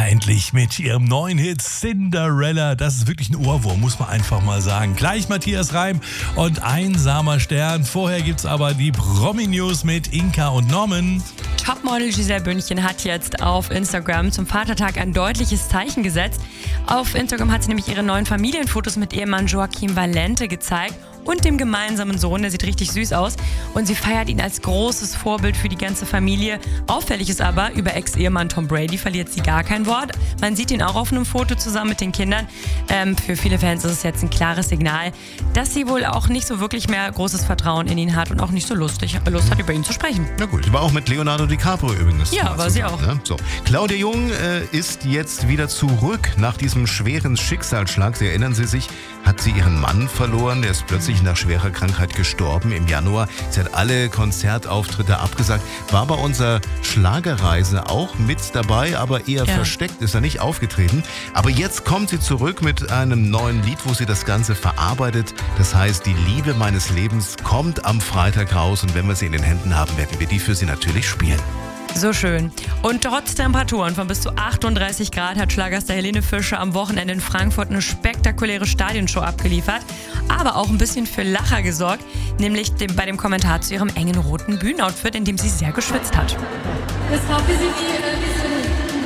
Maria endlich mit ihrem neuen Hit Cinderella. Das ist wirklich ein Ohrwurm, muss man einfach mal sagen. Gleich Matthias Reim und Einsamer Stern. Vorher gibt's aber die Promi-News mit Inka und Norman. Topmodel Giselle Bündchen hat jetzt auf Instagram zum Vatertag ein deutliches Zeichen gesetzt. Auf Instagram hat sie nämlich ihre neuen Familienfotos mit Ehemann Joaquim Valente gezeigt und dem gemeinsamen Sohn, der sieht richtig süß aus. Und sie feiert ihn als großes Vorbild für die ganze Familie. Auffällig ist aber, über Ex-Ehemann Tom Brady verliert sie gar kein Wort. Man sieht ihn auch auf einem Foto zusammen mit den Kindern. Für viele Fans ist es jetzt ein klares Signal, dass sie wohl auch nicht so wirklich mehr großes Vertrauen in ihn hat und auch nicht so Lust hat, über ihn zu sprechen. Na gut, war auch mit Leonardo DiCaprio übrigens. Ja, war sie auch. Ne? So. Claudia Jung ist jetzt wieder zurück nach diesem schweren Schicksalsschlag. Sie erinnern Sie sich, hat sie ihren Mann verloren. Der ist plötzlich nach schwerer Krankheit gestorben im Januar. Sie hat alle Konzertauftritte abgesagt. War bei unserer Schlagerreise auch mit dabei, aber eher versteckt, ist er nicht aufgetreten. Aber jetzt kommt sie zurück mit einem neuen Lied, wo sie das Ganze verarbeitet. Das heißt, die Liebe meines Lebens kommt am Freitag raus. Und wenn wir sie in den Händen haben, werden wir die für sie natürlich spielen. So schön. Und trotz Temperaturen von bis zu 38 Grad hat Schlagerstar Helene Fischer am Wochenende in Frankfurt eine spektakuläre Stadionshow abgeliefert, aber auch ein bisschen für Lacher gesorgt, nämlich bei dem Kommentar zu ihrem engen roten Bühnenoutfit, in dem sie sehr geschwitzt hat. Das war für sie wie so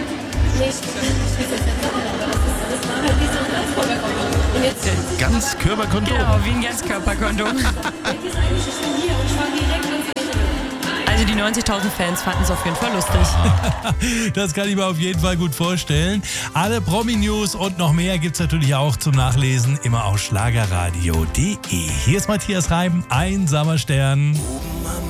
ein Ganzkörperkondom. Genau, wie ein Ganzkörperkondom. Also die 90.000 Fans fanden es auf jeden Fall lustig. Das kann ich mir auf jeden Fall gut vorstellen. Alle Promi-News und noch mehr gibt's natürlich auch zum Nachlesen immer auf schlagerradio.de. Hier ist Matthias Reim, Einsamer Stern.